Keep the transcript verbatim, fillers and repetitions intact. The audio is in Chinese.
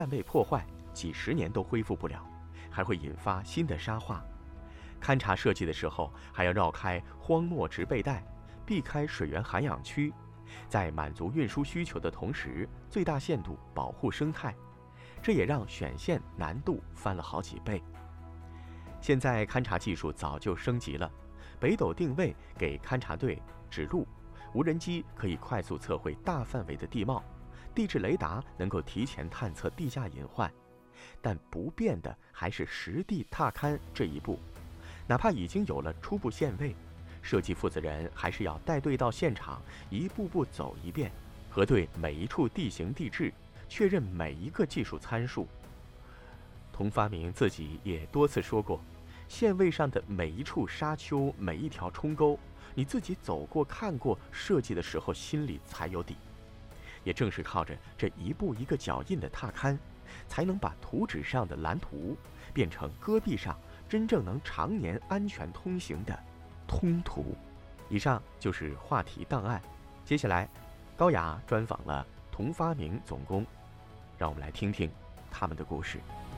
旦被破坏，几十年都恢复不了，还会引发新的沙化。勘察设计的时候，还要绕开荒漠植被带，避开水源涵养区，在满足运输需求的同时，最大限度保护生态。这也让选线难度翻了好几倍。现在勘察技术早就升级了，北斗定位给勘察队指路，无人机可以快速测绘大范围的地貌，地质雷达能够提前探测地下隐患。但不变的还是实地踏勘这一步。哪怕已经有了初步线位，设计负责人还是要带队到现场，一步步走一遍，核对每一处地形地质，确认每一个技术参数。童发明自己也多次说过，线位上的每一处沙丘，每一条冲沟，你自己走过看过，设计的时候心里才有底。也正是靠着这一步一个脚印的踏勘，才能把图纸上的蓝图变成戈壁上真正能常年安全通行的通途。以上就是话题档案，接下来高雅专访了童发明总工，让我们来听听他们的故事。